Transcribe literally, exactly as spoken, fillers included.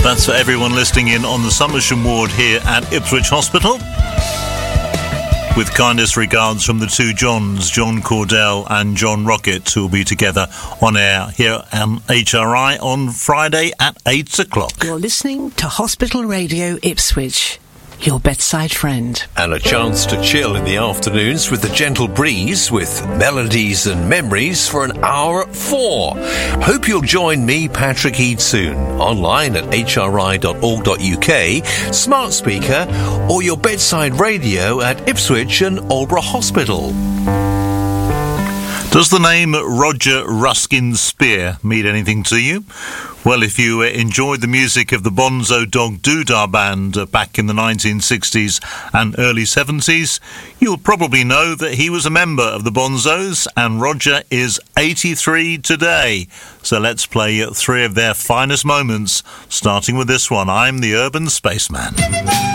That's for everyone listening in on the Somersham ward here at Ipswich Hospital. With kindest regards from the two Johns, John Cordell and John Rocket, who will be together on air here on H R I on Friday at eight o'clock. You're listening to Hospital Radio Ipswich, your bedside friend. And a chance to chill in the afternoons with the gentle breeze, with melodies and memories for an hour at four. Hope you'll join me, Patrick Eade, soon, online at h r i dot org dot u k, smart speaker, or your bedside radio at Ipswich and Aldeburgh Hospital. Does the name Roger Ruskin Spear mean anything to you? Well, if you uh, enjoyed the music of the Bonzo Dog Doodah Band uh, back in the nineteen sixties and early seventies, you'll probably know that he was a member of the Bonzos, and Roger is eighty-three today. So let's play uh, three of their finest moments, starting with this one, I'm the Urban Spaceman.